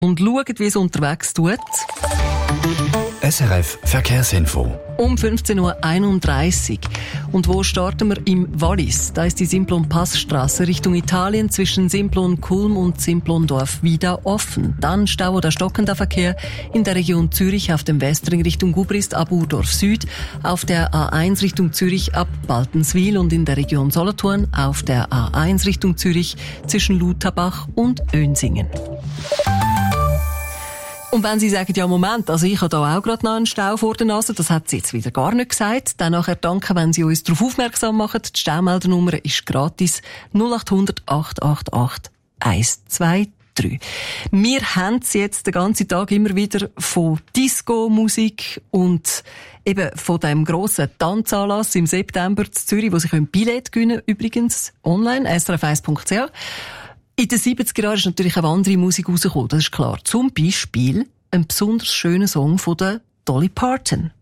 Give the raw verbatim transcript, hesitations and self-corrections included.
und schauen, wie es unterwegs tut. S R F Verkehrsinfo. Um fünfzehn Uhr einunddreißig. Und wo starten wir? Im Wallis. Da ist die Simplon-Passstrasse Richtung Italien zwischen Simplon-Kulm und Simplon-Dorf wieder offen. Dann Stau oder stockender Verkehr in der Region Zürich auf dem Westring Richtung Gubrist ab Urdorf Süd, auf der A eins Richtung Zürich ab Baltenswil und in der Region Solothurn auf der A eins Richtung Zürich zwischen Lutherbach und Önsingen. Und wenn Sie sagen, ja Moment, also ich habe da auch gerade noch einen Stau vor der Nase, das hat sie jetzt wieder gar nicht gesagt, dann nachher danke, wenn Sie uns darauf aufmerksam machen. Die Staumeldernummer ist gratis null acht hundert acht acht acht eins zwei drei. Wir haben es jetzt den ganzen Tag immer wieder von Disco-Musik und eben von dem grossen Tanzanlass im September in Zürich, wo Sie können Billett gewinnen können, übrigens online, s r f eins punkt c h. In den siebziger Jahren ist natürlich auch andere Musik rausgekommen, das ist klar. Zum Beispiel ein besonders schöner Song von der Dolly Parton.